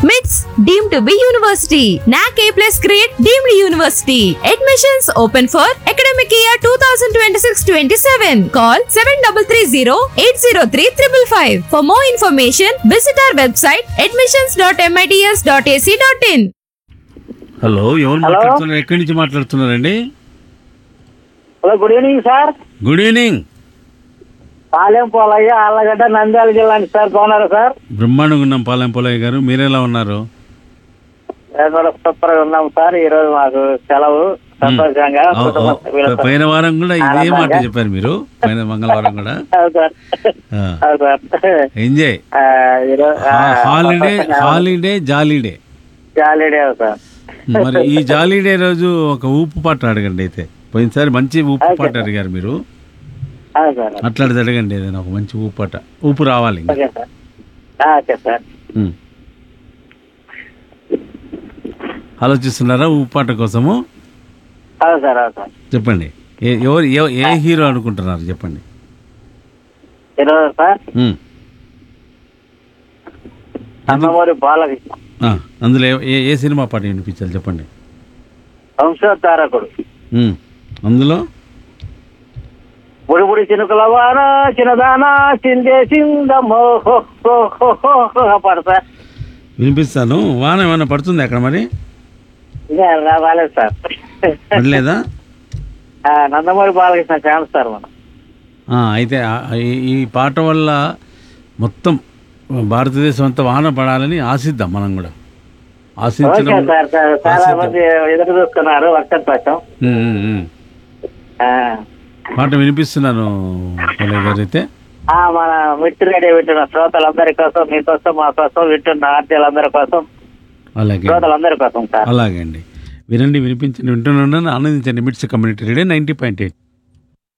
MITS deemed to be university. NAC A+ grade deemed university. Admissions open for academic year 2026-27. Call 7330-803-555. For more information, visit our website admissions.mits.ac.in. Hello, ఎవరు మాట్లాడుతున్నారు? ఎక్కడి నుంచి మాట్లాడుతున్నారండి? Hello, good evening sir. Good evening. Palem Polayya, Allagadda, Nandyal జిల్లా అండి sir. బాగున్నారా sir? బ్రహ్మాండంగా ఉన్నాం పాలెం పోలయ్య గారు, మీరెలా ఉన్నారు? మేము కూడా సూపర్ గా ఉన్నాం సార్. ఈ రోజు మాకు సెలవు, సంతోషంగా పోయిన వారం కూడా ఇదే మాట చెప్పారు మీరు, పోయిన మంగళవారం కూడా. Enjoy, holiday jolly day. జాలీడే సార్. మరి ఈ జాలీడే రోజు ఒక ఊపు పాట అడగండి. అయితే పోయినసారి మంచి ఊపు పాట అడిగారు మీరు, అట్లాంటిది అడగండి ఏదైనా ఒక మంచి ఊపు పాట. ఊపు రావాలి. ఆలోచిస్తున్నారా ఊపు పాట కోసము? చెప్పండి, ఎవరు ఏ హీరో అనుకుంటున్నారు చెప్పండి. అందులో ఏ సినిమా పాట వినిపించాలి చెప్పండి. వంశోద్ధారకుడు. అందులో బుడిబుడి చినుకుల వాన చిన్నదానా చిందే చిందమ్మో పడతా వినిపిస్తాను. వాన ఏమైనా పడుతుంది అక్కడ? మరి రాలేదు sir. పడలేదా? Nandamuri Balakrishna fans sir మనం. అయితే ఈ పాట వల్ల మొత్తం భారతదేశం అంతా వాన పడాలని ఆశిద్దాం మనం కూడా. చాలా మంది ఎదురు చూస్తున్నారు వర్షం కోసం. పాట వినిపిస్తున్నాను గారు. అయితే మన మిట్టు రేడియో వింటున్న శ్రోతలందరి కోసం, మీకోసం, మా కోసం, వింటున్న ఆర్టీలందరి కోసం, అలాగే శ్రోతలందరి కోసం సార్. అలాగే అండి, వినండి, వినిపించండి, వింటున్నాను, ఆనందించండి. మిట్స్ కమ్యూనిటీ రేడియో 90.8.